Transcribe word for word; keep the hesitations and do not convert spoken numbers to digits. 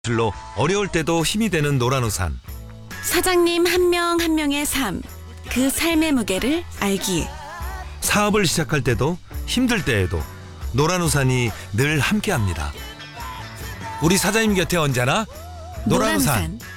실로 어려울 때도 힘이 되는 노란우산. 사장님 한 명 한 명의 삶, 그 삶의 무게를 알기에 사업을 시작할 때도 힘들 때에도 노란우산이 늘 함께합니다. 우리 사장님 곁에 언제나 노란우산. 노란우산.